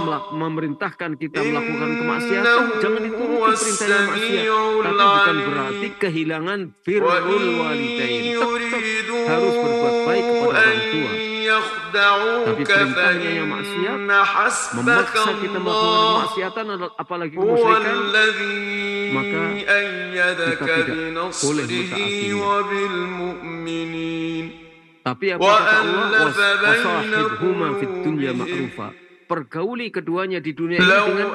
memerintahkan kita melakukan kemaksiatan, jangan dituruti perintahnya maksiat. Tapi bukan berarti kehilangan birrul walidain. Tetap harus berbuat baik kepada orang tua. Tapi perintahnya yang maksiat, memaksa kita melakukan kemaksiatan, apalagi kemusyrikan, maka kita tidak boleh mentaatinya. Tapi apa kata Allah? Wasahibhuma fid dunya ma'rufa. Pergauli keduanya di dunia ini dengan